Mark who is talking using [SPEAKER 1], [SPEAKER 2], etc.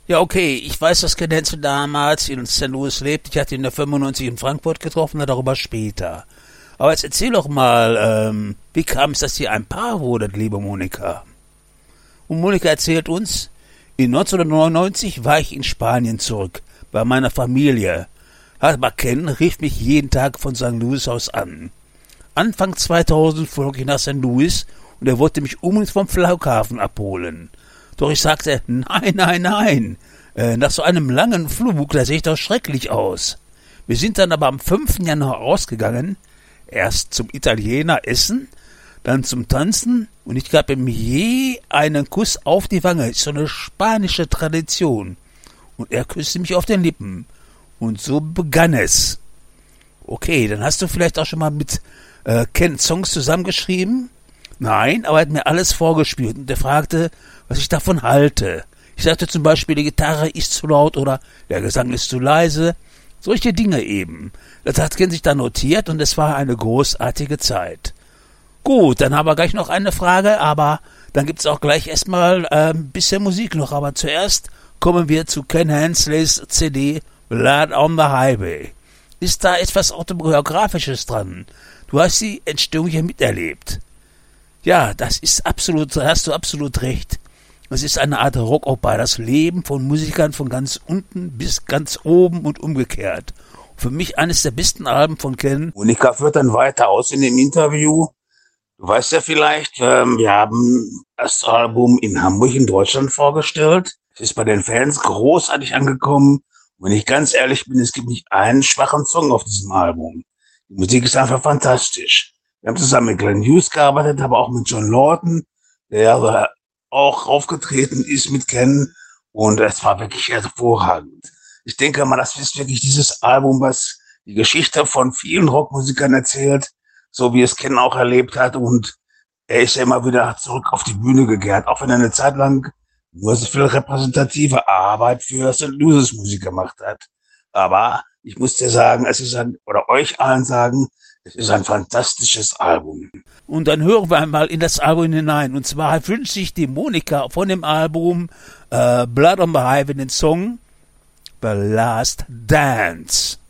[SPEAKER 1] Ja, okay, ich weiß, dass Ken Hensel damals in St. Louis lebt. Ich hatte ihn ja 95 in Frankfurt getroffen, darüber später. Aber jetzt erzähl doch mal, wie kam es, dass ihr ein Paar wurdet, liebe Monika? Und Monika erzählt uns, in 1999 war ich in Spanien zurück, bei meiner Familie. Aber Ken rief mich jeden Tag von St. Louis aus an. Anfang 2000 flog ich nach St. Louis und er wollte mich unbedingt vom Flughafen abholen. Doch ich sagte, nein, nach so einem langen Flug, da sehe ich doch schrecklich aus. Wir sind dann aber am 5. Januar ausgegangen, erst zum Italiener essen, dann zum Tanzen und ich gab ihm je einen Kuss auf die Wange, ist so eine spanische Tradition. Und er küsste mich auf den Lippen. Und so begann es. Okay, dann hast du vielleicht auch schon mal mit Ken Songs zusammengeschrieben? Nein, aber er hat mir alles vorgespielt und er fragte, was ich davon halte. Ich sagte zum Beispiel, die Gitarre ist zu laut oder der Gesang ist zu leise. Solche Dinge eben. Das hat Ken sich dann notiert und es war eine großartige Zeit. Gut, dann haben wir gleich noch eine Frage, aber dann gibt's auch gleich erstmal ein bisschen Musik noch. Aber zuerst kommen wir zu Ken Hensleys CD Blood on the Highway. Ist da etwas Autobiografisches dran? Du hast die Entstehung hier miterlebt. Ja, das ist absolut, da hast du absolut recht. Es ist eine Art Rockoper, das Leben von Musikern von ganz unten bis ganz oben und umgekehrt. Für mich eines der besten Alben von Ken.
[SPEAKER 2] Monika führt dann weiter aus in dem Interview. Du weißt ja vielleicht, wir haben das Album in Hamburg in Deutschland vorgestellt. Es ist bei den Fans großartig angekommen. Und wenn ich ganz ehrlich bin, es gibt nicht einen schwachen Song auf diesem Album. Die Musik ist einfach fantastisch. Wir haben zusammen mit Glenn Hughes gearbeitet, aber auch mit John Lawton, der auch aufgetreten ist mit Ken. Und es war wirklich hervorragend. Ich denke mal, das ist wirklich dieses Album, was die Geschichte von vielen Rockmusikern erzählt, so wie es Ken auch erlebt hat. Und er ist ja immer wieder zurück auf die Bühne gekehrt, auch wenn er eine Zeit lang nur so viel repräsentative Arbeit für St. Louis Musik gemacht hat. Aber ich muss dir sagen, oder euch allen sagen, es ist ein fantastisches Album.
[SPEAKER 1] Und dann hören wir einmal in das Album hinein. Und zwar wünscht sich die Monika von dem Album Blood on the Highway den Song The Last Dance.